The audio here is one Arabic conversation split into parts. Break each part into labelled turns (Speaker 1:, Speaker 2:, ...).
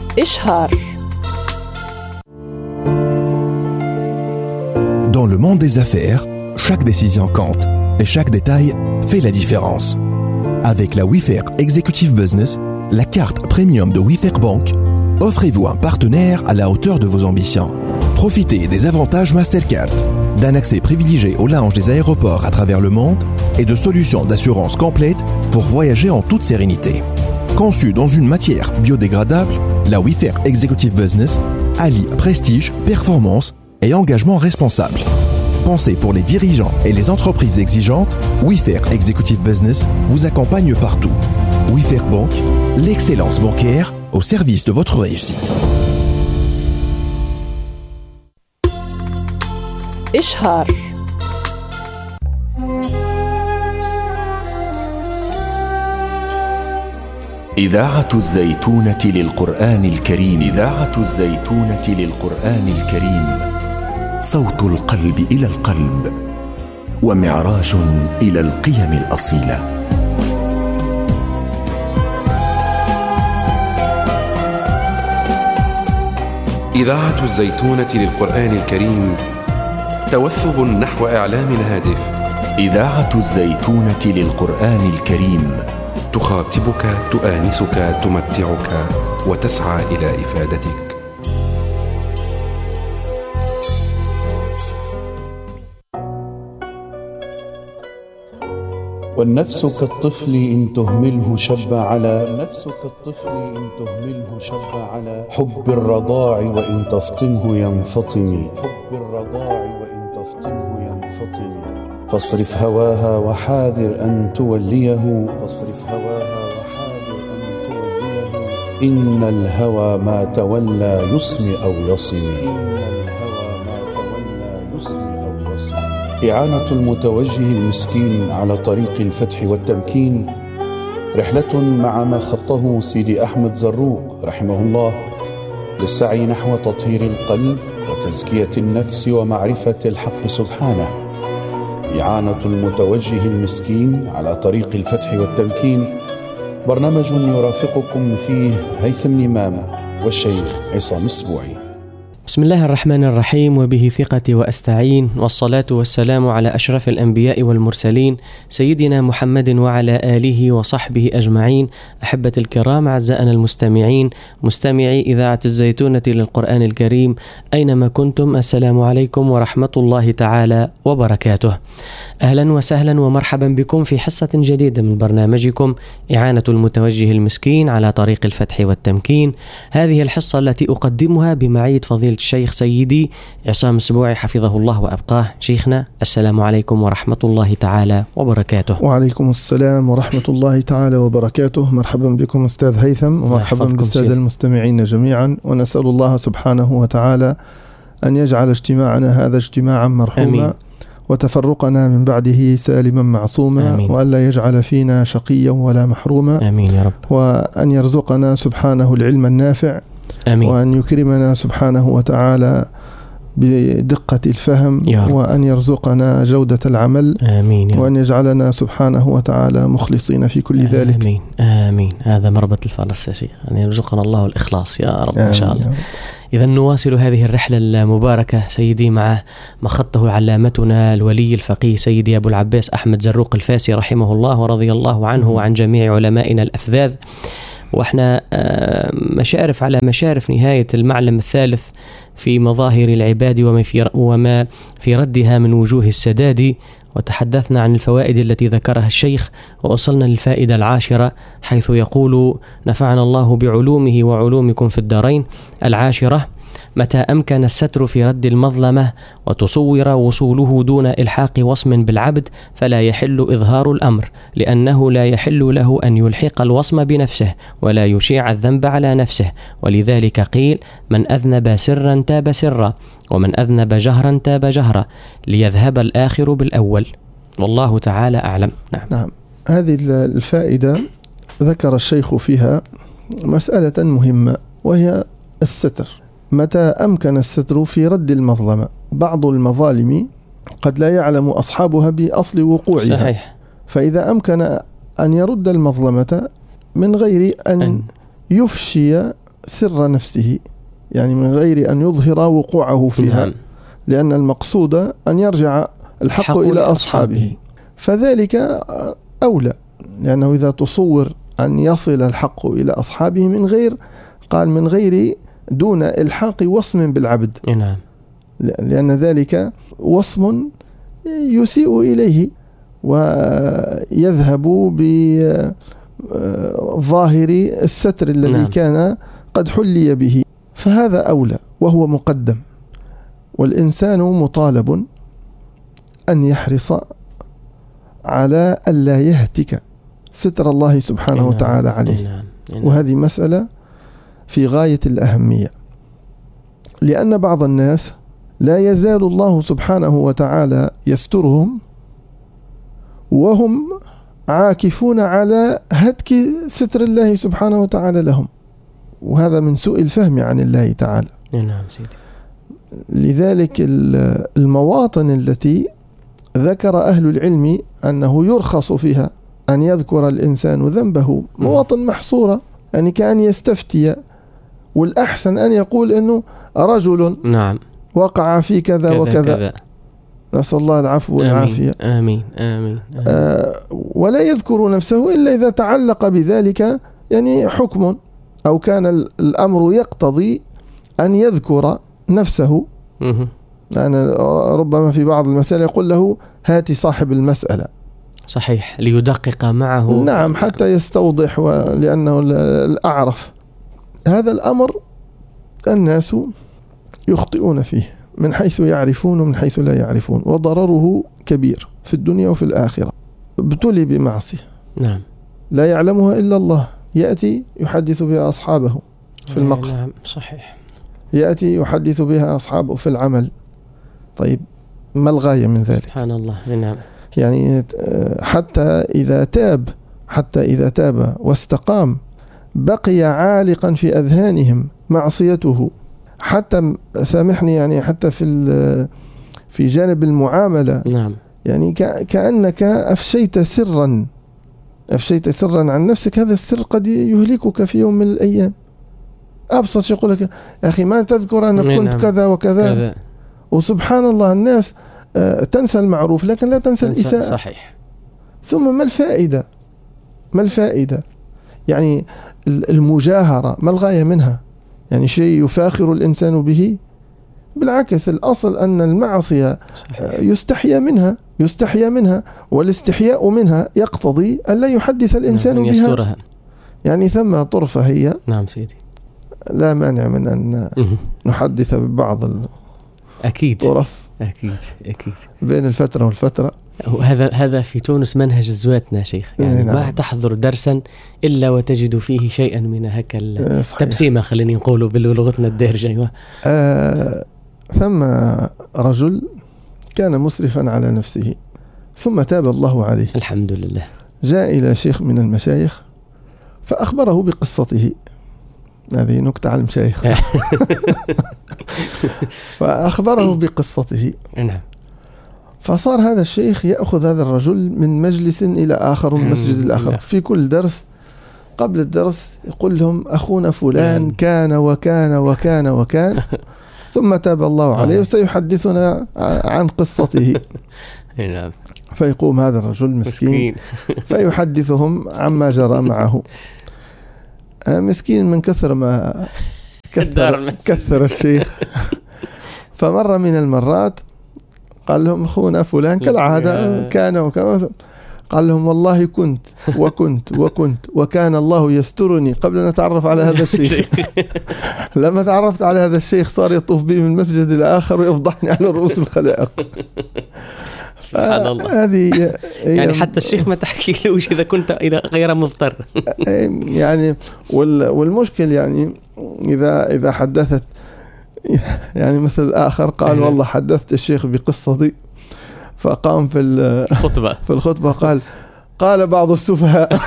Speaker 1: إشهار.
Speaker 2: Dans le monde des affaires, chaque décision compte et chaque détail fait la différence. Avec la Wayfair Executive Business, la carte premium de Wayfair Bank, offrez-vous un partenaire à la hauteur de vos ambitions. Profitez des avantages Mastercard, d'un accès privilégié au lounge des aéroports à travers le monde et de solutions d'assurance complètes pour voyager en toute sérénité. Conçue dans une matière biodégradable, la Wayfair Executive Business allie prestige, performance et engagement responsable. Pensez pour les dirigeants et les entreprises exigeantes, Wayfair Executive Business vous accompagne partout. Wayfair Bank, l'excellence bancaire au service de votre réussite.
Speaker 1: إشهار.
Speaker 3: إذاعة الزيتونة للقرآن الكريم. إذاعة الزيتونة للقرآن الكريم، صوت القلب إلى القلب، ومعراج إلى القيم الأصيلة.
Speaker 4: إذاعة الزيتونة للقرآن الكريم، توثب نحو إعلام الهادف.
Speaker 3: إذاعة الزيتونة للقرآن الكريم،
Speaker 4: تخاطبك، تؤانسك، تمتعك، وتسعى إلى إفادتك.
Speaker 5: والنفس كالطفل إن تهمله شب على حب الرضاع وإن تفطمه ينفطم. فاصرف هواها وحاذر أن توليه. إن الهوى ما تولى يصم أو يصم. إعانة المتوجه المسكين على طريق الفتح والتمكين، رحلة مع ما خطه سيدي أحمد زروق رحمه الله للسعي نحو تطهير القلب وتزكية النفس ومعرفة الحق سبحانه. إعانة المتوجه المسكين على طريق الفتح والتمكين، برنامج يرافقكم فيه هيثم نمام والشيخ عصام السبوعي.
Speaker 6: بسم الله الرحمن الرحيم، وبه ثقتي وأستعين، والصلاة والسلام على أشرف الأنبياء والمرسلين سيدنا محمد وعلى آله وصحبه أجمعين. أحبة الكرام، أعزائنا المستمعين، مستمعي إذاعة الزيتونة للقرآن الكريم أينما كنتم، السلام عليكم ورحمة الله تعالى وبركاته. أهلا وسهلا ومرحبا بكم في حصة جديدة من برنامجكم إعانة المتوجه المسكين على طريق الفتح والتمكين. هذه الحصة التي أقدمها بمعية فضيلة الشيخ سيدي عصام السبوعي حفظه الله وأبقاه. شيخنا، السلام عليكم ورحمة الله تعالى وبركاته.
Speaker 7: وعليكم السلام ورحمة الله تعالى وبركاته. مرحبا بكم أستاذ هيثم، ومرحبا بالسادة المستمعين جميعا، ونسأل الله سبحانه وتعالى أن يجعل اجتماعنا هذا اجتماعا مرحوما، وتفرقنا من بعده سالما معصوما، وألا يجعل فينا شقيا ولا محروما.
Speaker 6: آمين يا رب.
Speaker 7: وأن يرزقنا سبحانه العلم النافع، آمين. وأن يكرمنا سبحانه وتعالى بدقة الفهم، وأن يرزقنا جودة العمل، آمين. وأن يجعلنا سبحانه وتعالى مخلصين في كل ذلك.
Speaker 6: آمين آمين. هذا مربط الفرس يا شيخ، أن يرزقنا الله الإخلاص يا رب إن شاء الله. إذا نواصل هذه الرحلة المباركة سيدي مع ما خطه علامتنا الولي الفقيه سيدي أبو العباس أحمد زروق الفاسي رحمه الله ورضي الله عنه وعن جميع علمائنا الأفذاذ. وإحنا مشارف على مشارف نهاية المعلم الثالث في مظاهر العباد وما في ردها من وجوه السداد، وتحدثنا عن الفوائد التي ذكرها الشيخ، ووصلنا للفائدة العاشرة حيث يقول: نفعنا الله بعلومه وعلومكم في الدارين. العاشرة: متى أمكن الستر في رد المظلمة وتصور وصوله دون إلحاق وصم بالعبد فلا يحل إظهار الأمر، لأنه لا يحل له أن يلحق الوصم بنفسه ولا يشيع الذنب على نفسه، ولذلك قيل: من أذنب سرا تاب سرا، ومن أذنب جهرا تاب جهرا، ليذهب الآخر بالأول. والله تعالى أعلم.
Speaker 7: نعم. هذه الفائدة ذكر الشيخ فيها مسألة مهمة، وهي الستر. متى أمكن الستر في رد المظلمة؟ بعض المظالم قد لا يعلم أصحابها بأصل وقوعها، صحيح. فإذا أمكن أن يرد المظلمة من غير أن يفشي سر نفسه، يعني من غير أن يظهر وقوعه فيها. نعم. لأن المقصود أن يرجع الحق إلى أصحابه، فذلك أولى، لأنه إذا تصور أن يصل الحق إلى أصحابه من غير دون إلحاق وصم بالعبد.
Speaker 6: نعم.
Speaker 7: لأن ذلك وصم يسيء إليه ويذهب بظاهر الستر الذي نعم. كان قد حلي به، فهذا أولى وهو مقدم. والإنسان مطالب أن يحرص على ألا يهتك ستر الله سبحانه نعم. وتعالى عليه. نعم. نعم. وهذه مسألة في غاية الأهمية، لأن بعض الناس لا يزال الله سبحانه وتعالى يسترهم وهم عاكفون على هتك ستر الله سبحانه وتعالى لهم، وهذا من سوء الفهم عن الله تعالى.
Speaker 6: نعم سيدي.
Speaker 7: لذلك المواطن التي ذكر أهل العلم أنه يرخص فيها أن يذكر الإنسان ذنبه مواطن محصورة، يعني كأن يستفتي، والأحسن أن يقول أنه رجل
Speaker 6: نعم
Speaker 7: وقع في كذا وكذا، نسأل الله العفو والعافية.
Speaker 6: آمين آمين.
Speaker 7: ولا يذكر نفسه إلا إذا تعلق بذلك يعني حكم، أو كان الأمر يقتضي أن يذكر نفسه. لأن ربما في بعض المسائل يقول له هاتي صاحب المسألة،
Speaker 6: صحيح، ليدقق معه.
Speaker 7: نعم، حتى يستوضح، لأنه الأعرف. هذا الأمر الناس يخطئون فيه من حيث يعرفون ومن حيث لا يعرفون، وضرره كبير في الدنيا وفي الآخرة. ابتلي بمعصية
Speaker 6: نعم
Speaker 7: لا يعلمها إلا الله، يأتي يحدث بها أصحابه في المقهى.
Speaker 6: نعم صحيح.
Speaker 7: يأتي يحدث بها أصحابه في العمل. طيب ما الغاية من ذلك؟
Speaker 6: سبحان الله. نعم.
Speaker 7: يعني حتى إذا تاب واستقام بقي عالقا في أذهانهم معصيته. حتى سامحني، يعني حتى في جانب المعاملة.
Speaker 6: نعم.
Speaker 7: يعني كأنك أفشيت سرا عن نفسك، هذا السر قد يهلكك في يوم من الأيام. أبسط يقول لك يا أخي ما تذكر أنا كنت كذا وكذا. وسبحان الله الناس تنسى المعروف لكن لا تنسى الإساءة.
Speaker 6: صحيح.
Speaker 7: ثم ما الفائدة؟ يعني المجاهرة ما الغاية منها؟ يعني شيء يفاخر الإنسان به؟ بالعكس، الأصل أن المعصية يستحيا منها، والاستحياء منها يقتضي أن لا يحدث الإنسان بها.
Speaker 6: يسترها.
Speaker 7: يعني ثم طرفة هي.
Speaker 6: نعم سيدي.
Speaker 7: لا مانع من أن نحدث ببعض الطرف.
Speaker 6: أكيد
Speaker 7: بين الفترة والفترة.
Speaker 6: هذا في تونس منهج زواتنا شيخ، يعني نعم. ما تحضر درسا إلا وتجد فيه شيئا من هكا التبسيمة، خليني نقوله بلغتنا الدارجة.
Speaker 7: ثم رجل كان مسرفا على نفسه ثم تاب الله عليه
Speaker 6: الحمد لله.
Speaker 7: جاء إلى شيخ من المشايخ فأخبره بقصته. هذه نكتة على المشايخ. فأخبره بقصته.
Speaker 6: نعم.
Speaker 7: فصار هذا الشيخ يأخذ هذا الرجل من مجلس إلى آخر ومن مسجد الآخر. في كل درس قبل الدرس يقول لهم أخونا فلان كان وكان وكان وكان ثم تاب الله عليه وسيحدثنا عن قصته.
Speaker 6: نعم.
Speaker 7: فيقوم هذا الرجل مسكين فيحدثهم عما جرى معه. مسكين من كثر ما كثر الشيخ. فمرة من المرات قال لهم أخونا فلان كالعادة كان وكان، قال لهم والله كنت وكان الله يسترني قبل أن أتعرف على هذا الشيخ. لما تعرفت على هذا الشيخ صار يطوف بي من مسجد إلى آخر ويفضحني على رؤوس الخلائق.
Speaker 6: سبحان الله.
Speaker 7: هذه
Speaker 6: يعني حتى الشيخ ما تحكي له إذا غير مضطر.
Speaker 7: يعني والمشكل يعني إذا حدثت يعني مثل الآخر قال والله حدثت الشيخ بقصتي، فقام في الخطبة قال بعض السفهاء.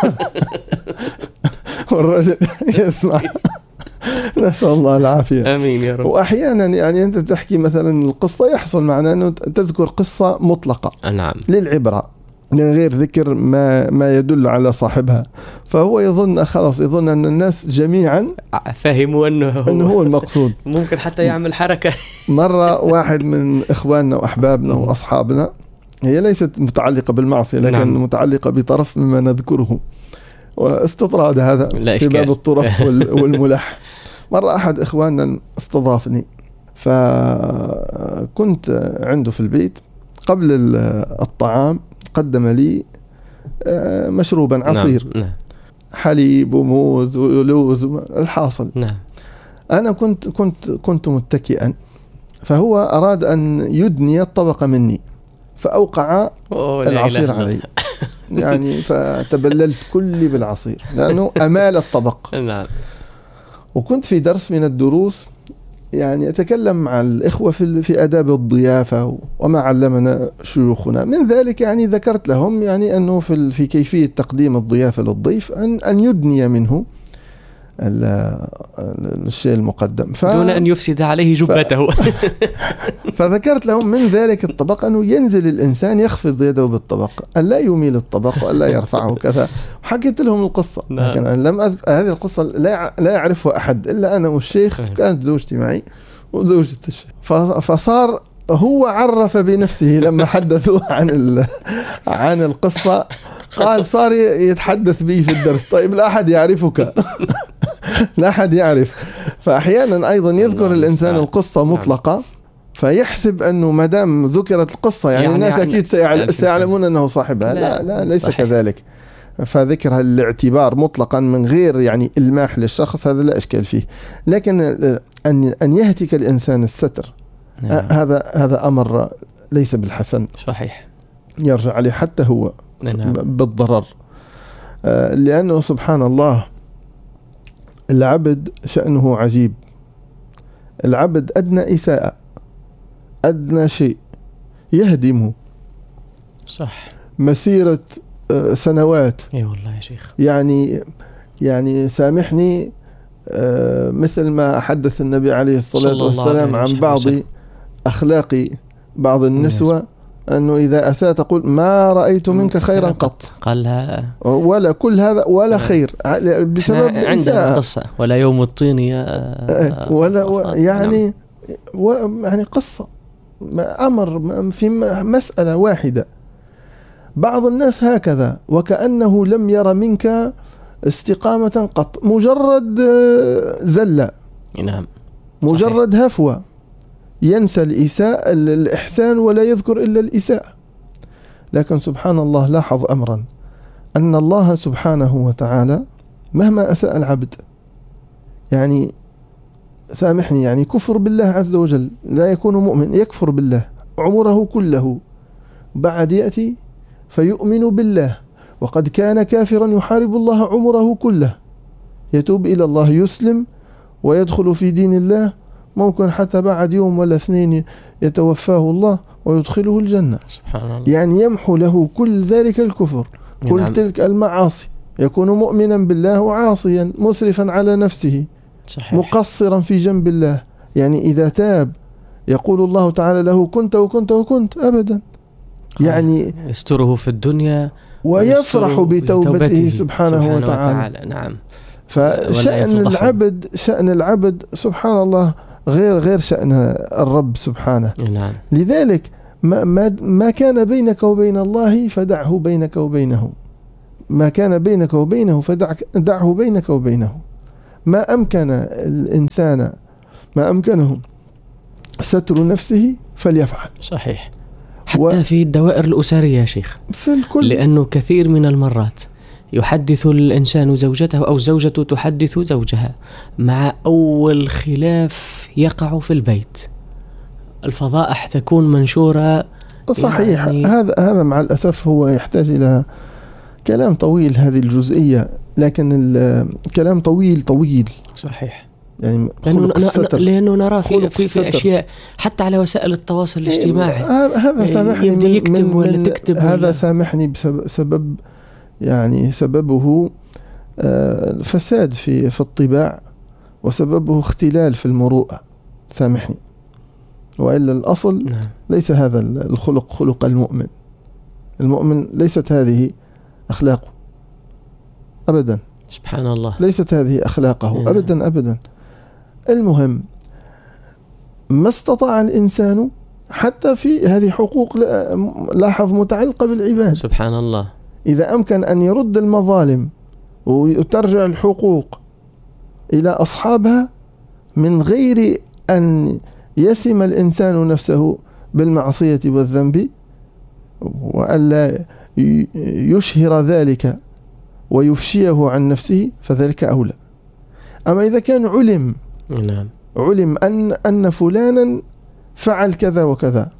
Speaker 7: والرجل يسمع. نسأل الله العافية.
Speaker 6: آمين يا رب.
Speaker 7: وأحيانا يعني أنت تحكي مثلا القصة يحصل معنا أنه تذكر قصة مطلقة
Speaker 6: نعم.
Speaker 7: للعبرة، من غير ذكر ما يدل على صاحبها، فهو يظن خلاص، يظن أن الناس جميعا
Speaker 6: فهموا أنه
Speaker 7: هو المقصود.
Speaker 6: ممكن حتى يعمل حركة.
Speaker 7: مرة واحد من إخواننا وأحبابنا وأصحابنا، هي ليست متعلقة بالمعصية لكن نعم. متعلقة بطرف مما نذكره، واستطراد هذا في باب الطرف والملح. مرة أحد إخواننا استضافني، فكنت عنده في البيت، قبل الطعام قدم لي مشروبا عصير، نعم. حليب وموز ولوز الحاصل، نعم. أنا كنت متكئا، فهو أراد أن يدني الطبق مني فأوقع العصير علي. يعني فتبللت كلي بالعصير لأنه أمال الطبق.
Speaker 6: نعم.
Speaker 7: وكنت في درس من الدروس يعني أتكلم مع الإخوة في آداب الضيافة وما علمنا شيوخنا من ذلك. يعني ذكرت لهم يعني أنه في كيفية تقديم الضيافة للضيف أن يدني منه الشيء المقدم
Speaker 6: دون أن يفسد عليه جبته.
Speaker 7: فذكرت لهم من ذلك الطبق أنه ينزل الإنسان يخفض يده بالطبق، أن لا يميل الطبق وأن لا يرفعه كذا. حكيت لهم القصة، لكن هذه القصة لا يعرفها أحد إلا أنا والشيخ، كانت زوجتي معي وزوجة الشيخ. فصار هو عرف بنفسه لما حدثوا عن القصة، قال صار يتحدث بي في الدرس. طيب لا أحد يعرفك. لا أحد يعرف. فأحيانا أيضا يذكر الإنسان القصة مطلقة فيحسب أنه ما دام ذكرت القصة يعني الناس أكيد سيعلمون أنه صاحبها. لا ليس صحيح. كذلك. فذكرها الاعتبار مطلقا من غير يعني إلماح للشخص هذا لا إشكال فيه، لكن أن يهتك الإنسان الستر هذا أمر ليس بالحسن،
Speaker 6: صحيح،
Speaker 7: يرجع عليه حتى هو بالضرر. لأنه سبحان الله العبد شأنه عجيب. العبد أدنى إساءة، أدنى شيء يهدمه،
Speaker 6: صح،
Speaker 7: مسيرة سنوات.
Speaker 6: اي والله يا شيخ.
Speaker 7: يعني سامحني، مثل ما حدث النبي عليه الصلاة والسلام عن بعض أخلاق بعض النسوة أنه إذا أساء تقول ما رأيت منك خيرا قط،
Speaker 6: قال
Speaker 7: ولا كل هذا ولا خير بسبب
Speaker 6: عندنا قصة ولا يوم الطين
Speaker 7: ولا يعني يعني قصة أمر في مسألة واحدة. بعض الناس هكذا وكأنه لم ير منك استقامة قط، مجرد زلة،
Speaker 6: نعم،
Speaker 7: مجرد هفوة، ينسى الإحسان ولا يذكر إلا الإساءة. لكن سبحان الله لاحظ أمرا، أن الله سبحانه وتعالى مهما أساء العبد، يعني سامحني، يعني كفر بالله عز وجل، لا يكون مؤمن يكفر بالله عمره كله، بعد يأتي فيؤمن بالله وقد كان كافرا يحارب الله عمره كله، يتوب إلى الله، يسلم ويدخل في دين الله، ممكن حتى بعد يوم ولا اثنين يتوفاه الله ويدخله الجنة،
Speaker 6: سبحان الله.
Speaker 7: يعني يمحو له كل ذلك الكفر، كل تلك المعاصي، يكون مؤمنا بالله وعاصيا مسرفا على نفسه،
Speaker 6: صحيح،
Speaker 7: مقصرا في جنب الله. يعني إذا تاب يقول الله تعالى له كنت وكنت وكنت أبدا، يعني
Speaker 6: يستره في الدنيا
Speaker 7: ويفرح بتوبته سبحانه وتعالى.
Speaker 6: نعم.
Speaker 7: شأن العبد سبحان الله غير شأن الرب سبحانه.
Speaker 6: نعم.
Speaker 7: لذلك ما كان بينك وبين الله فدعه بينك وبينه، ما كان بينك وبينه فدعه بينك وبينه. ما أمكن الإنسان، ما أمكنه ستر نفسه فليفعل،
Speaker 6: صحيح، حتى في الدوائر الأسرية يا شيخ،
Speaker 7: في الكل.
Speaker 6: لأنه كثير من المرات يحدث الإنسان زوجته أو زوجته تحدث زوجها، مع أول خلاف يقع في البيت الفضائح تكون منشورة،
Speaker 7: صحيح. يعني هذا مع الأسف هو يحتاج إلى كلام طويل، هذه الجزئية، لكن الكلام طويل،
Speaker 6: صحيح،
Speaker 7: يعني
Speaker 6: لأنه نرى في أشياء حتى على وسائل التواصل الاجتماعي.
Speaker 7: هذا سامحني
Speaker 6: يبدأ يكتب ولا تكتب،
Speaker 7: هذا سامحني بسبب يعني سببه الفساد في الطباع، وسببه اختلال في المروءة، سامحني، وإلا الأصل ليس هذا الخلق خلق المؤمن. المؤمن ليست هذه أخلاقه أبدا،
Speaker 6: سبحان الله،
Speaker 7: ليست هذه أخلاقه أبدا أبدا. المهم ما استطاع الإنسان حتى في هذه حقوق، لاحظ، متعلقة بالعباد.
Speaker 6: سبحان الله.
Speaker 7: إذا أمكن أن يرد المظالم وترجع الحقوق إلى أصحابها من غير أن يسم الإنسان نفسه بالمعصية والذنب، وألا يشهر ذلك ويفشيه عن نفسه، فذلك أولى. أما إذا كان علم أن فلانا فعل كذا وكذا،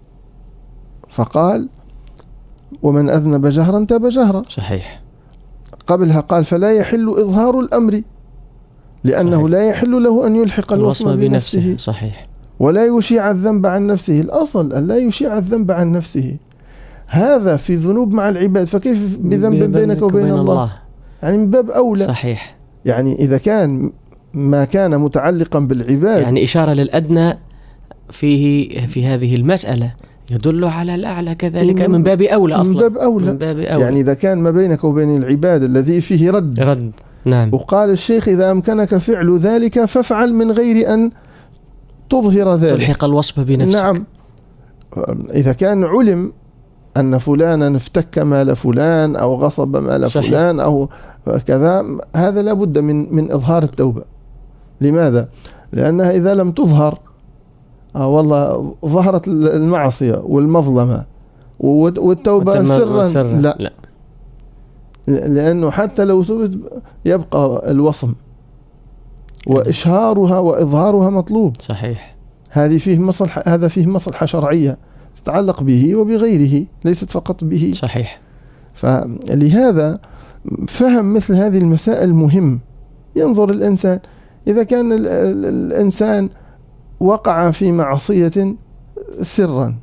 Speaker 7: فقال ومن أذنب جهرا تاب جهرا.
Speaker 6: صحيح.
Speaker 7: قبلها قال فلا يحل إظهار الأمر، لأنه صحيح. لا يحل له أن يلحق الوصم بنفسه.
Speaker 6: صحيح.
Speaker 7: ولا يشيع الذنب عن نفسه، الأصل أن لا يشيع الذنب عن نفسه. هذا في ذنوب مع العباد، فكيف بذنب بينك وبين الله؟ يعني من باب أولى.
Speaker 6: صحيح.
Speaker 7: يعني إذا كان ما كان متعلقا بالعباد،
Speaker 6: يعني إشارة للأدنى في هذه المسألة يدل على الأعلى كذلك، من باب أولى أصلا.
Speaker 7: من باب أولى. يعني إذا كان ما بينك وبين العباد الذي فيه رد.
Speaker 6: نعم.
Speaker 7: وقال الشيخ إذا أمكنك فعل ذلك فافعل من غير أن تظهر ذلك،
Speaker 6: تلحق الوصف بنفسك.
Speaker 7: نعم. إذا كان علم أن فلانا افتك مال فلان أو غصب مال صحيح. فلان أو كذا، هذا لابد من إظهار التوبة. لماذا؟ لأنها إذا لم تظهر والله ظهرت المعصية والمظلمة والتوبة سرا لا. لأنه حتى لو تبت يبقى الوصم، وإشهارها وإظهارها مطلوب.
Speaker 6: صحيح.
Speaker 7: هذا فيه مصلحة شرعية تتعلق به وبغيره، ليست فقط به.
Speaker 6: صحيح.
Speaker 7: فلهذا فهم مثل هذه المسائل مهم. ينظر الإنسان إذا كان الإنسان وقع في معصية سرا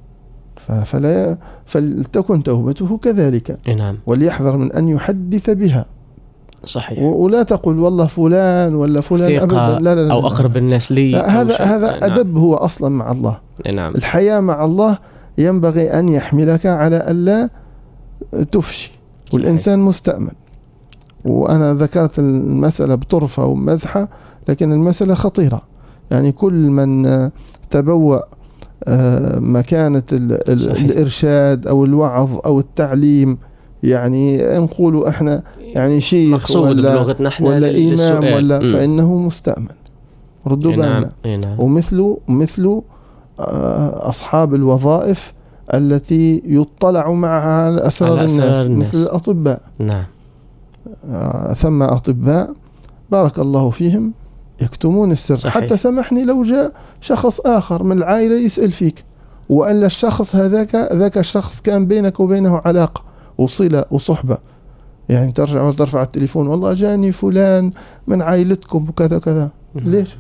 Speaker 7: فلتكن توبته كذلك.
Speaker 6: نعم.
Speaker 7: وليحذر من أن يحدث بها.
Speaker 6: صحيح.
Speaker 7: ولا تقول والله فلان ولا فلان أبدا، لا.
Speaker 6: أو أقرب الناس لي.
Speaker 7: هذا أدب هو أصلا مع الله.
Speaker 6: نعم.
Speaker 7: الحياة مع الله ينبغي أن يحملك على ألا تفشي، والإنسان مستأمن. وأنا ذكرت المسألة بطرفة ومزحة، لكن المسألة خطيرة. يعني كل من تبوأ مكانة الإرشاد أو الوعظ أو التعليم، يعني نقولوا احنا يعني شيخ
Speaker 6: مقصود بلغتنا احنا
Speaker 7: ولا إمام ولا فإنه مستأمن. ردوا بالنا. مثل أصحاب الوظائف التي يطلع معها على أسرار الناس، مثل الأطباء.
Speaker 6: نعم.
Speaker 7: ثم أطباء بارك الله فيهم يكتمون السر. صحيح. حتى سمحني لو جاء شخص آخر من العائلة يسأل فيك، وألا الشخص ذاك الشخص كان بينك وبينه علاقة وصلة وصحبة، يعني ترجع وترفع التليفون والله جاني فلان من عائلتكم وكذا كذا. ليش؟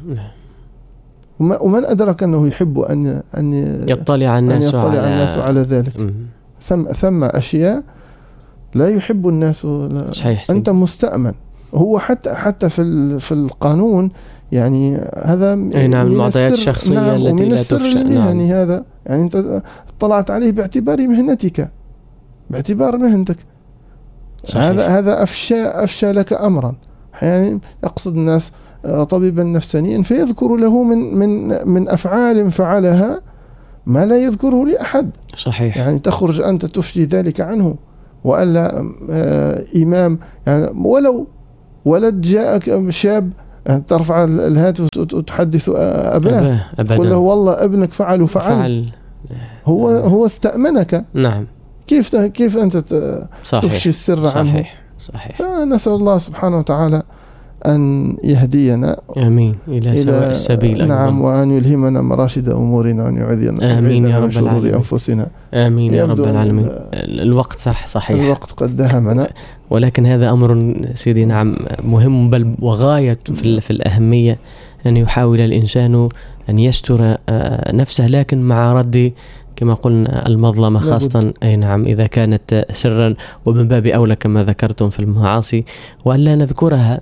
Speaker 7: ومن أدرك أنه يحب أن
Speaker 6: يطلع الناس
Speaker 7: على ذلك. ثم أشياء لا يحب الناس.
Speaker 6: صحيح.
Speaker 7: أنت مستأمن. هو حتى في القانون يعني هذا
Speaker 6: نعم المعطيات الشخصية.
Speaker 7: نعم.
Speaker 6: التي
Speaker 7: ومن
Speaker 6: لا
Speaker 7: السر
Speaker 6: تفشى.
Speaker 7: المهني. نعم. هذا يعني أنت اطلعت عليه باعتبار مهنتك، باعتبار مهنتك. صحيح. هذا أفشى لك أمرا. يعني يقصد الناس طبيبا نفسانيا فيذكر له من أفعال فعلها ما لا يذكره لأحد.
Speaker 6: صحيح.
Speaker 7: يعني تخرج أنت تفشي ذلك عنه، وألا إمام يعني ولو ولد جاءك شاب ترفع الهاتف وتحدث أباه تقول له والله ابنك فعل. هو استأمنك.
Speaker 6: نعم.
Speaker 7: كيف أنت تفشي السر عنه؟
Speaker 6: صحيح.
Speaker 7: فنسأل الله سبحانه وتعالى أن يهدينا
Speaker 6: آمين إلى سواء السبيل.
Speaker 7: نعم. وأن يلهمنا مراشد أمورنا وأن يعيذنا
Speaker 6: آمين يا رب
Speaker 7: شرور أنفسنا.
Speaker 6: آمين يا رب العالمين. الوقت صحيح.
Speaker 7: الوقت قد دهمنا،
Speaker 6: ولكن هذا أمر سيدي نعم مهم بل وغاية في الأهمية، أن يحاول الإنسان أن يستر نفسه، لكن مع رد كما قلنا المظلمة خاصة. أي نعم إذا كانت سرا، ومن باب أولى كما ذكرتم في المعاصي، وأن لا نذكرها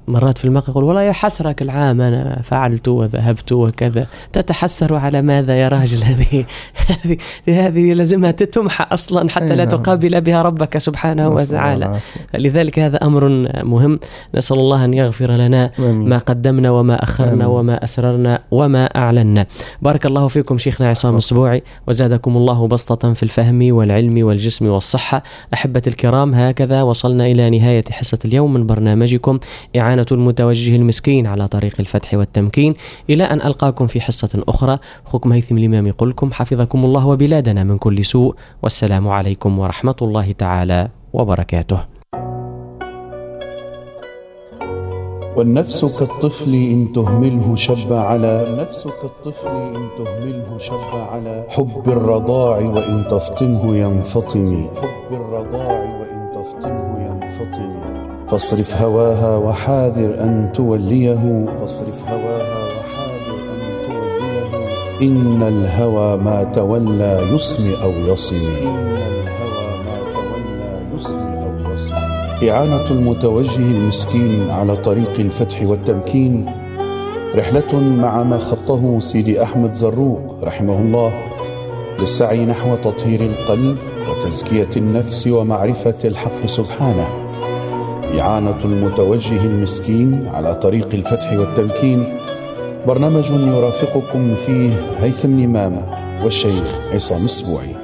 Speaker 6: مرات في المقهى يقول والله يا حسرك العام أنا فعلت وذهبت وكذا. تتحسر على ماذا يا راجل؟ هذه لازمها تتمحى أصلا حتى لا تقابل بها ربك سبحانه وتعالى. لذلك هذا أمر مهم. نسأل الله أن يغفر لنا ما قدمنا وما أخرنا وما أسررنا وما أعلنا. بارك الله فيكم شيخنا عصام السبوعي، وزادكم الله بسطة في الفهم والعلم والجسم والصحة. أحبة الكرام، هكذا وصلنا إلى نهاية حصة اليوم من برنامجكم إعانة المتوجه المسكين على طريق الفتح والتمكين. إلى أن ألقاكم في حصة أخرى، أخوكم هيثم الإمام يقولكم حفظكم الله وبلادنا من كل سوء، والسلام عليكم ورحمة الله تعالى وبركاته.
Speaker 5: والنفس كالطفل إن تهمله شب على حب الرضاع وإن تفطمه ينفطم. فاصرف هواها وحاذر أن توليه. إن الهوى ما تولى يصم أو يصم. إعانة المتوجه المسكين على طريق الفتح والتمكين رحلة مع ما خطه سيدي أحمد زروق رحمه الله للسعي نحو تطهير القلب وتزكية النفس ومعرفة الحق سبحانه. إعانة المتوجه المسكين على طريق الفتح والتمكين برنامج يرافقكم فيه هيثم الإمام والشيخ عصام السبوعي.